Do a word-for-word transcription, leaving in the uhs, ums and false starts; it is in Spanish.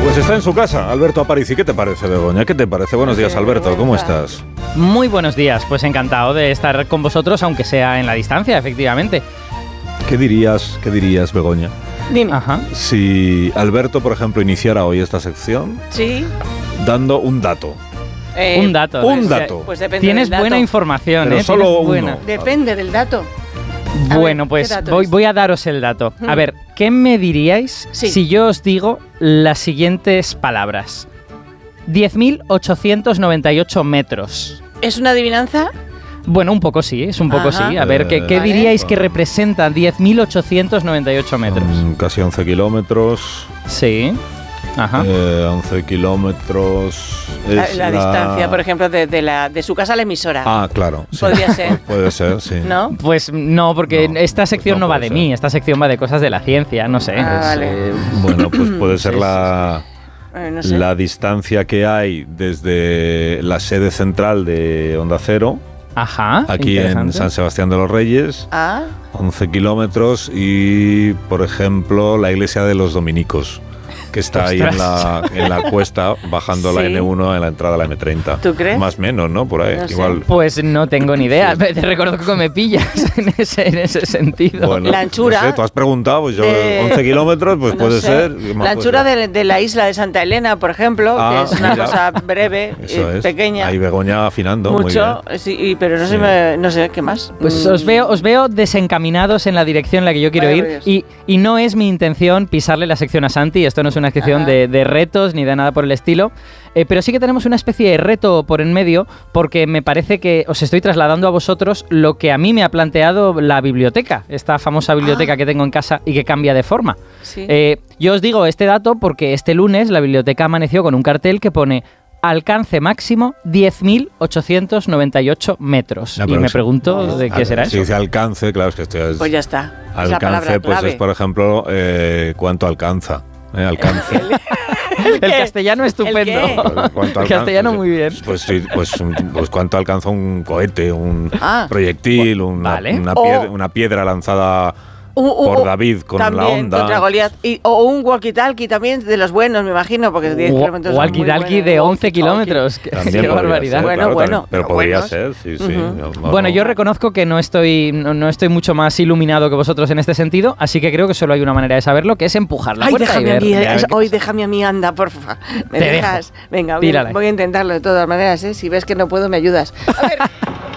Pues está en su casa, Alberto Aparici. ¿Qué te parece, Begoña? ¿Qué te parece? Buenos días, Alberto. ¿Cómo estás? Muy buenos días. Pues encantado de estar con vosotros, aunque sea en la distancia, efectivamente. ¿Qué dirías, qué dirías, Begoña? Dime. Ajá. Si Alberto, por ejemplo, iniciara hoy esta sección Sí. dando un dato. Eh, un dato. un pues, dato. Pues depende Tienes del dato. buena información, Pero ¿eh? solo Tienes uno. buena. Depende del dato. A Bueno, ver, pues ¿qué dato voy, es? voy a daros el dato. A Mm. ver, ¿qué me diríais Sí. si yo os digo las siguientes palabras? diez mil ochocientos noventa y ocho metros. ¿Es una adivinanza? Bueno, un poco sí, es un poco Ajá. sí. A ver, ¿qué, qué Vale. diríais que representa diez mil ochocientos noventa y ocho metros? Mm, casi once kilómetros. Sí. Ajá. Eh, once kilómetros. La, es la distancia, por ejemplo, de, de, la, de su casa a la emisora. Ah, claro. Sí. Podría ser. Puede ser, sí. ¿No? Pues no, porque No, esta sección pues no, no va puede de ser. mí, esta sección va de cosas de la ciencia, no sé. Ah, es, vale. eh, Bueno, pues puede ser Sí, la, Eh, no sé. la distancia que hay desde la sede central de Onda Cero, Ajá. aquí en interesante. San Sebastián de los Reyes, Ah, once kilómetros, y, por ejemplo, la iglesia de los dominicos, que está ahí en la, en la cuesta, bajando la Sí. ene uno en la entrada a la eme treinta. ¿Tú crees? Más o menos, ¿no? Por ahí. No sé. Igual. Pues no tengo ni idea. Te recuerdo que me pillas en ese, en ese sentido. Bueno, La anchura no sé, tú has preguntado, pues yo, de- once kilómetros, pues no puede sé. ser. ¿qué más La puede anchura ser? de, de la isla de Santa Elena, por ejemplo, Ah, que es una mira. cosa breve, Eso eh, es. pequeña. Ahí Begoña afinando. muy Mucho, bien. sí, y- pero no, Sí. sé, me- no sé qué más. Pues Mm, os veo, os veo desencaminados en la dirección en la que yo quiero Vaya ir por Dios. y, y no es mi intención pisarle la sección a Santi, esto no es una sección Ajá. de, de retos ni de nada por el estilo, eh, pero sí que tenemos una especie de reto por en medio porque me parece que os estoy trasladando a vosotros lo que a mí me ha planteado la biblioteca, esta famosa biblioteca Ah. que tengo en casa y que cambia de forma. Sí. Eh, yo os digo este dato porque este lunes la biblioteca amaneció con un cartel que pone alcance máximo diez mil ochocientos noventa y ocho metros. Ya, Y pero me eso- pregunto de qué Ah, será Si eso. dice alcance, claro, es que esto es. Pues ya está. Es la Alcance, palabra pues clave. es, por ejemplo, eh, cuánto alcanza. eh, alcance. El qué? castellano estupendo. ¿El qué? ¿Cuánto El castellano muy bien. Pues, sí, pues, pues cuánto alcanza un cohete, un Ah. proyectil, una, Vale. una, O- piedra, una piedra lanzada Un- un- por un- David con la también, onda. contra Goliat. Y, o un walkie-talkie también de los buenos, me imagino, porque diez Wa- kilómetros son muy Walkie-talkie buenos. de once Walkie-talkie. kilómetros. Qué También qué podría barbaridad. ser, Bueno, claro, bueno, también, pero pero podría buenos. ser, sí, sí. Ujú. No, no, Bueno, no. yo reconozco que no estoy, no, no estoy mucho más iluminado que vosotros en este sentido, así que creo que solo hay una manera de saberlo, que es empujar la Ay, puerta y déjame a ver, mí, ver a ver es- qué hoy pasa. déjame a mí, anda, porfa. ¿Me Te dejas? Venga, voy, Tírale. voy a intentarlo de todas maneras, ¿eh? Si ves que no puedo, me ayudas. A ver,